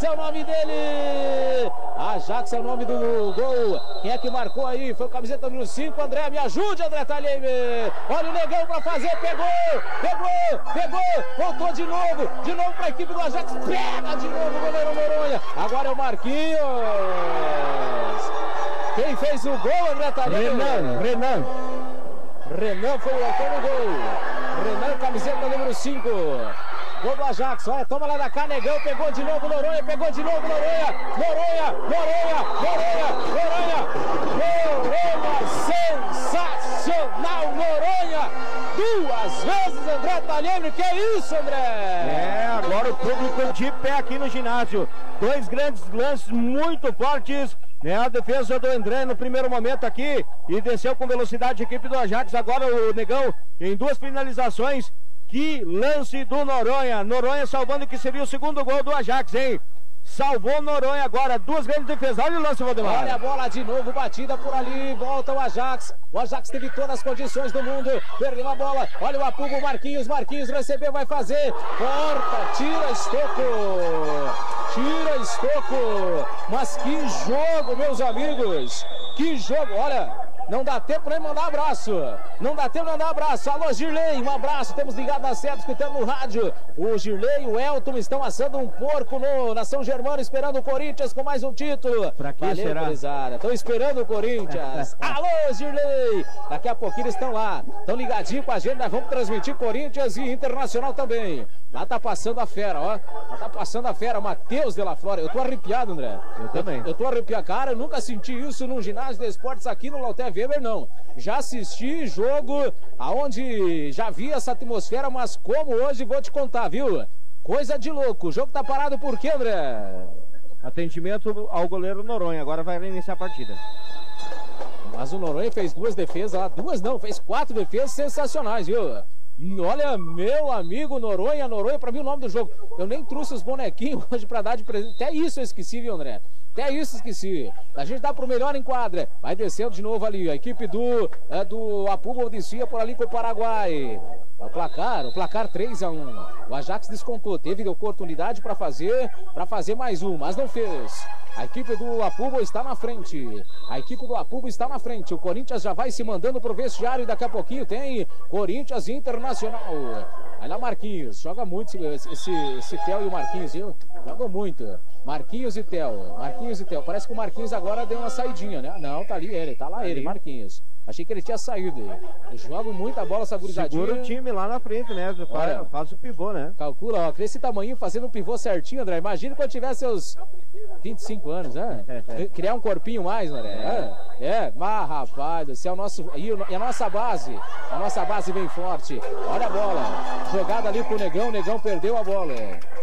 Ajax é o nome dele. Ajax é o nome do gol. Quem é que marcou aí? Foi o camiseta número 5, André. Me ajude, André Talheime. Olha o Negão pra fazer. Pegou. Voltou de novo pra equipe do Ajax. Pega de novo o goleiro Noronha. Agora é o Marquinhos. Quem fez o gol, André Talheime? Renan foi o autor do gol. Renan, camiseta número 5. Gol do Ajax, olha, toma lá da cá, Negão, pegou de novo Noronha. Sensacional, Noronha! 2 vezes, André Talheime, que é isso, André? Agora o público de pé aqui no ginásio. 2 grandes lances muito fortes. A defesa do André no primeiro momento aqui e desceu com velocidade a equipe do Ajax. Agora o Negão em 2 finalizações. Que lance do Noronha. Noronha salvando o que seria o segundo gol do Ajax, hein? Salvou Noronha agora. 2 grandes defesas. Olha o lance, Valdemar. Olha a bola de novo, batida por ali. Volta o Ajax. O Ajax teve todas as condições do mundo. Perdeu a bola. Olha o Apugo, Marquinhos recebeu, vai fazer. Corta, tira Estocco. Mas que jogo, meus amigos. Que jogo. Olha... Não dá tempo nem mandar abraço. Alô, Girley, um abraço. Temos ligado na seta, escutando no rádio. O Girley e o Elton estão assando um porco na São Germano, esperando o Corinthians com mais um título. Pra que será? Estão esperando o Corinthians. Alô, Girley. Daqui a pouquinho eles estão lá. Estão ligadinhos com a gente. Nós vamos transmitir Corinthians e Internacional também. Lá tá passando a fera, ó. Matheus de la Flora. Eu tô arrepiado, André. Eu também. Eu tô arrepiado. Cara, eu nunca senti isso num ginásio de esportes aqui no Lauter Weber, não. Já assisti jogo aonde já vi essa atmosfera, mas como hoje vou te contar, viu? Coisa de louco. O jogo tá parado por quê, André? Atendimento ao goleiro Noronha. Agora vai reiniciar a partida. Mas o Noronha fez 2 defesas lá. 2 não, fez 4 defesas sensacionais, viu? Olha, meu amigo Noronha pra mim o nome do jogo. Eu nem trouxe os bonequinhos hoje pra dar de presente. Até isso eu esqueci, viu, André? A gente dá pro melhor em quadra. Vai descendo de novo ali. A equipe do Apugo descia por ali pro Paraguai. O placar 3-1. O Ajax descontou. Teve oportunidade para fazer mais um, mas não fez. A equipe do Apugo está na frente. O Corinthians já vai se mandando pro vestiário e daqui a pouquinho tem Corinthians Internacional. Aí lá Marquinhos, joga muito esse Theo e o Marquinhos, viu? Joga muito. Marquinhos e Theo. Parece que o Marquinhos agora deu uma saidinha, né? Não, tá lá ele, Marquinhos. Achei que ele tinha saído. Joga muita bola essa gurizadinha. Segura o time lá na frente, né? Faz o pivô, né? Calcula, ó, esse tamanho fazendo um pivô certinho, André. Imagina quando tiver seus 25 anos, né? Criar um corpinho mais, André. Mas rapaz do céu, e a nossa base bem forte. Olha a bola. Jogada ali pro Negão. Negão perdeu a bola.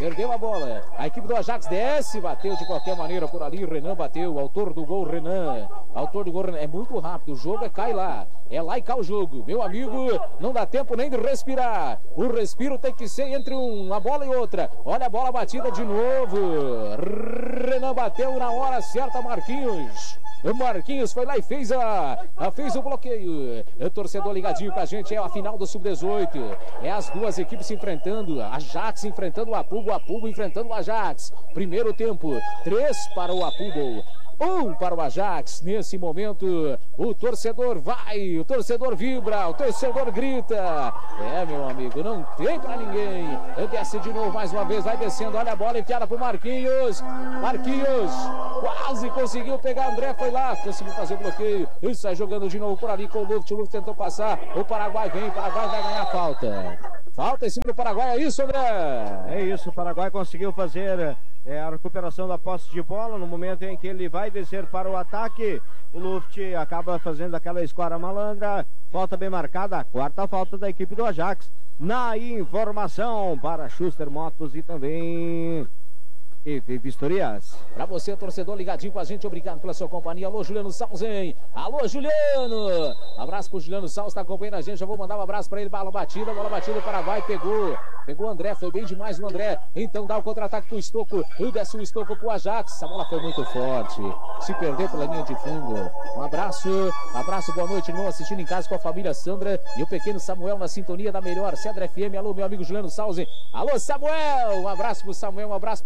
A equipe do Ajax desce, bateu de qualquer maneira por ali. Renan bateu. Autor do gol, Renan. É muito rápido. O jogo cai lá. É lá e cá o jogo. Meu amigo, não dá tempo nem de respirar. O respiro tem que ser entre uma bola e outra. Olha a bola batida de novo. Renan bateu na hora certa, Marquinhos. O Marquinhos foi lá e fez o bloqueio. O torcedor ligadinho com a gente, é a final do Sub-18. É as duas equipes se enfrentando. Ajax enfrentando o Apugo enfrentando o Ajax. Primeiro tempo, 3 para o Apugo, 1 para o Ajax. Nesse momento, o torcedor vai, o torcedor vibra, o torcedor grita. Meu amigo, não tem pra ninguém. Desce de novo mais uma vez, vai descendo. Olha a bola enfiada pro Marquinhos. Marquinhos quase conseguiu pegar. André foi lá, conseguiu fazer o bloqueio. Ele sai jogando de novo por ali com o Luft. O Luft tentou passar. O Paraguai vem, o Paraguai vai ganhar falta. Falta em cima do Paraguai, é isso, André? É isso, o Paraguai conseguiu fazer a recuperação da posse de bola no momento em que ele vai descer para o ataque. O Luft acaba fazendo aquela esquadra malandra. Falta bem marcada, a 4ª falta da equipe do Ajax. Na informação para Schuster Motos e também Vistorias. Pra você, torcedor ligadinho com a gente, obrigado pela sua companhia. Alô, Juliano Salzen. Alô, Juliano. Abraço pro Juliano Salzen, tá acompanhando a gente. Já vou mandar um abraço pra ele. Bola batida, o Paraguai pegou o André, foi bem demais o André. Então dá o contra-ataque pro Estocco. E desce o Estocco pro Ajax. Essa bola foi muito forte. Se perdeu pela linha de fundo. Um abraço, boa noite, irmão. Assistindo em casa com a família Sandra e o pequeno Samuel na sintonia da melhor Cedra FM. Alô, meu amigo Juliano Salzen. Alô, Samuel. Um abraço pro Samuel, um abraço pra Sandra.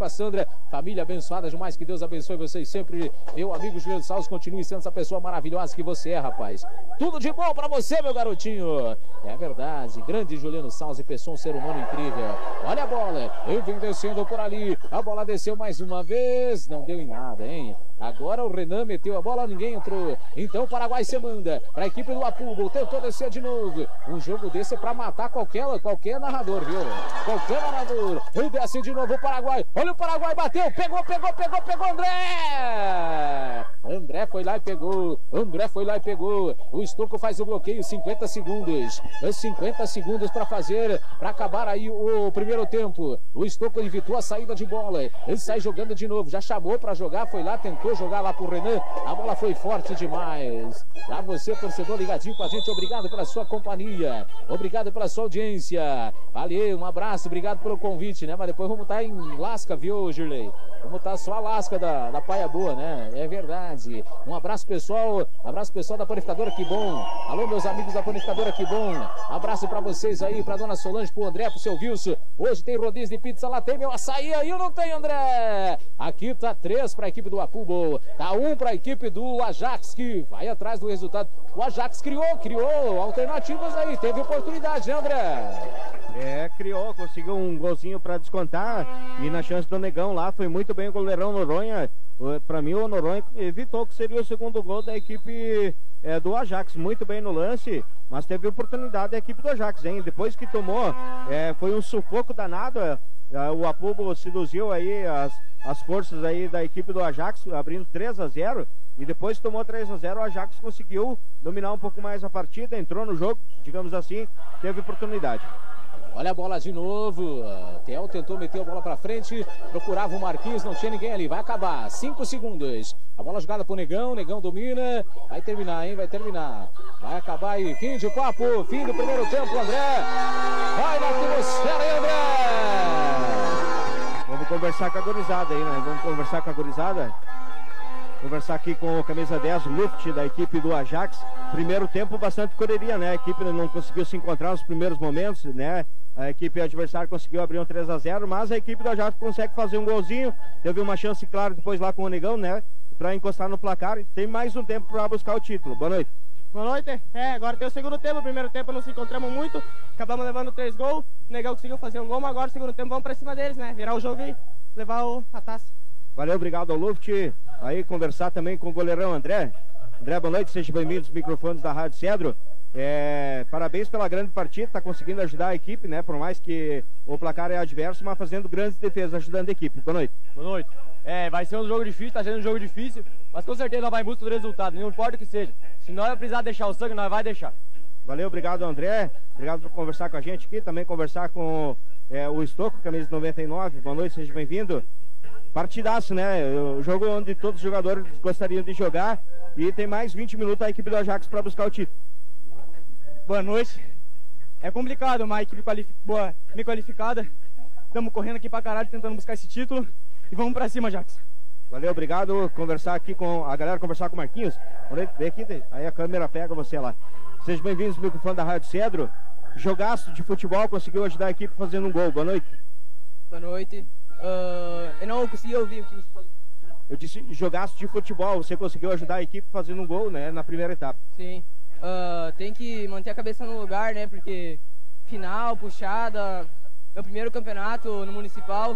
família abençoada demais, que Deus abençoe vocês sempre. Meu amigo Juliano Salles, continue sendo essa pessoa maravilhosa que você é, rapaz. Tudo de bom pra você, meu garotinho. É verdade, grande Juliano Salles, pessoa, um ser humano incrível. Olha a bola, ele vem descendo por ali, a bola desceu mais uma vez, não deu em nada, hein? Agora o Renan meteu a bola, ninguém entrou. Então o Paraguai se manda para a equipe do Apubo. Tentou descer de novo. Um jogo desse é para matar qualquer narrador, viu? Qualquer narrador. Ele desce de novo o Paraguai. Olha o Paraguai, bateu. Pegou, André! André foi lá e pegou. O Estocco faz o bloqueio, 50 segundos. 50 segundos para acabar aí o primeiro tempo. O Estocco evitou a saída de bola. Ele sai jogando de novo. Já chamou para jogar, foi lá, tentou jogar lá pro Renan, a bola foi forte demais. Pra você, torcedor ligadinho com a gente, obrigado pela sua companhia, obrigado pela sua audiência, valeu, um abraço, obrigado pelo convite, né, mas depois vamos estar em Lasca, viu, Girley? Vamos estar só a Lasca da Paia Boa, né, é verdade. Um abraço pessoal da Panificadora Que Bom, alô meus amigos da Panificadora Que Bom, abraço pra vocês aí, pra dona Solange, pro André, pro seu Wilson. Hoje tem rodízio de pizza, lá tem meu açaí aí, eu não tenho, André. Aqui tá 3 pra equipe do Apubo, tá 1 para a equipe do Ajax, que vai atrás do resultado. O Ajax criou alternativas aí, teve oportunidade, né, André? Conseguiu um golzinho para descontar, e na chance do Negão lá, foi muito bem o goleirão Noronha. Para mim o Noronha evitou que seria o segundo gol da equipe do Ajax, muito bem no lance, mas teve oportunidade da equipe do Ajax, hein? Depois que tomou, foi um sufoco danado, o Apubo seduziu aí as forças aí da equipe do Ajax, abrindo 3-0, e depois que tomou 3-0, o Ajax conseguiu dominar um pouco mais a partida, entrou no jogo, digamos assim, teve oportunidade. Olha a bola de novo, Theo tentou meter a bola pra frente, procurava o Marquinhos, não tinha ninguém ali, vai acabar, 5 segundos, a bola jogada pro Negão domina, vai terminar, hein, vai acabar aí, fim de papo, fim do primeiro tempo, André, vai na atmosfera aí, André! Vamos conversar com a gurizada aí, né, conversar aqui com o camisa 10, Luft, da equipe do Ajax. Primeiro tempo, bastante correria, né? A equipe não conseguiu se encontrar nos primeiros momentos, né? A equipe adversária conseguiu abrir um 3-0, mas a equipe do Ajax consegue fazer um golzinho. Teve uma chance, claro, depois lá com o Negão, né? Para encostar no placar. Tem mais um tempo para buscar o título. Boa noite. Boa noite. Agora tem o segundo tempo. Primeiro tempo não se encontramos muito. Acabamos levando 3 gols. O Negão conseguiu fazer um gol, mas agora no segundo tempo vamos para cima deles, né? Virar o jogo e levar a taça. Valeu, obrigado ao Luft. Aí conversar também com o goleirão André. André, boa noite, seja bem-vindo aos microfones da Rádio Cedro. Parabéns pela grande partida, está conseguindo ajudar a equipe, né? Por mais que o placar é adverso, mas fazendo grandes defesas, ajudando a equipe. Boa noite. Boa noite. Vai ser um jogo difícil, tá sendo um jogo difícil, mas com certeza nós vamos em busca do resultado, não importa o que seja. Se nós precisar deixar o sangue, nós vai deixar. Valeu, obrigado André, obrigado por conversar com a gente aqui, também conversar com o Estocco, camisa 99, boa noite, seja bem-vindo. Partidaço, né? O jogo onde todos os jogadores gostariam de jogar, e tem mais 20 minutos a equipe do Ajax para buscar o título. Boa noite. É complicado, uma equipe boa, bem qualificada. Estamos correndo aqui pra caralho, tentando buscar esse título, e vamos pra cima, Ajax. Valeu, obrigado. Conversar aqui com a galera, conversar com o Marquinhos. Vem aqui, aí a câmera pega você lá. Sejam bem-vindos ao microfone da Rádio Cedro. Jogaço de futebol, conseguiu ajudar a equipe fazendo um gol. Boa noite. Boa noite. Eu não consegui ouvir o que você falou. Eu disse jogaço de futebol, você conseguiu ajudar a equipe fazendo um gol, né, na primeira etapa. Sim. Tem que manter a cabeça no lugar, né, porque final, puxada, meu primeiro campeonato no Municipal,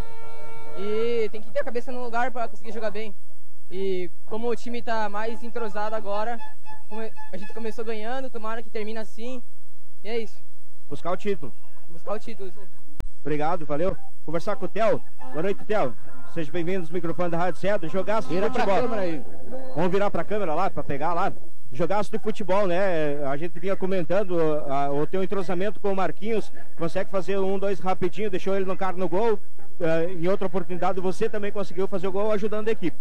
e tem que ter a cabeça no lugar para conseguir jogar bem. E como o time tá mais entrosado agora, a gente começou ganhando, tomara que termine assim, e é isso. Buscar o título. Buscar o título. Obrigado, valeu. Conversar com o Theo. Boa noite, Theo. Seja bem-vindo aos microfones da Rádio Cedro. Jogaço de futebol. Pra câmera aí. Vamos virar pra câmera lá, pra pegar lá. Jogaço de futebol, né? A gente vinha comentando o teu entrosamento com o Marquinhos. Consegue fazer 1-2 rapidinho, deixou ele no cara no gol. Em outra oportunidade, você também conseguiu fazer o gol ajudando a equipe.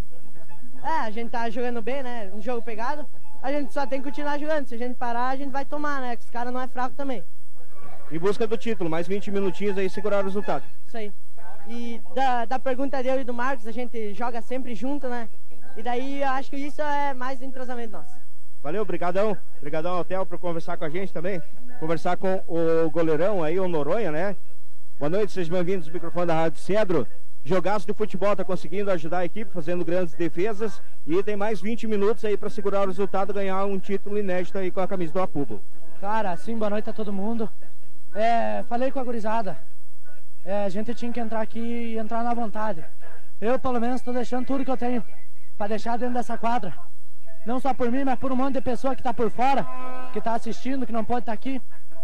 A gente tá jogando bem, né? Um jogo pegado. A gente só tem que continuar jogando. Se a gente parar, a gente vai tomar, né? Que os caras não é fraco também. Em busca do título, mais 20 minutinhos aí, segurar o resultado. Isso aí. E da pergunta dele e do Marcos, a gente joga sempre junto, né? E daí eu acho que isso é mais entrosamento nosso. Valeu, obrigadão. Obrigadão ao Theo por conversar com a gente também. Conversar com o goleirão aí, o Noronha, né? Boa noite, sejam bem-vindos ao microfone da Rádio Cedro. jogaço de futebol, tá conseguindo ajudar a equipe, fazendo grandes defesas, e tem mais 20 minutos aí para segurar o resultado, ganhar um título inédito aí com a camisa do Apubo. Cara, sim, boa noite a todo mundo. Falei com a gurizada, a gente tinha que entrar aqui e entrar na vontade. Eu, pelo menos, estou deixando tudo que eu tenho para deixar dentro dessa quadra. Não só por mim, mas por um monte de pessoa que está por fora, que está assistindo, que não pode estar aqui.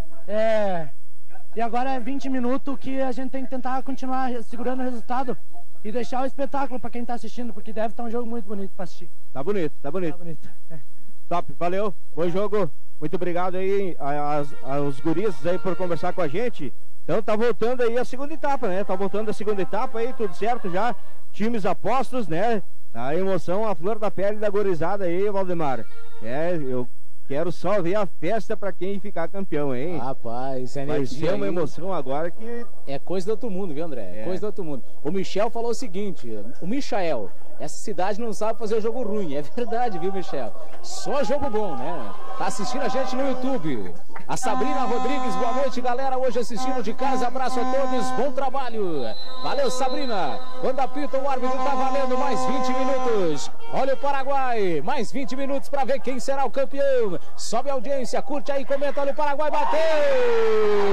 E agora é 20 minutos que a gente tem que tentar continuar segurando o resultado e deixar o espetáculo para quem está assistindo, porque deve estar um jogo muito bonito para assistir. Tá bonito, tá bonito. Tá bonito. Top, valeu, bom jogo. Muito obrigado aí aos guris aí por conversar com a gente. Então tá voltando aí a segunda etapa, né? Tá voltando a segunda etapa aí, tudo certo já. Times apostos, né? A emoção, a flor da pele da gurizada aí, Valdemar. Eu quero só ver a festa pra quem ficar campeão, hein? Rapaz, vai ser uma emoção agora que... É coisa do outro mundo, viu, André? É coisa do outro mundo. O Michel falou o seguinte, o Michael, essa cidade não sabe fazer jogo ruim. É verdade, viu, Michel? Só jogo bom, né? Tá assistindo a gente no YouTube. A Sabrina Rodrigues, boa noite, galera. Hoje assistindo de casa, abraço a todos, bom trabalho. Valeu, Sabrina. Quando apita o árbitro, tá valendo mais 20 minutos. Olha o Paraguai, mais 20 minutos pra ver quem será o campeão. Sobe a audiência, curte aí, comenta, olha o Paraguai, bateu!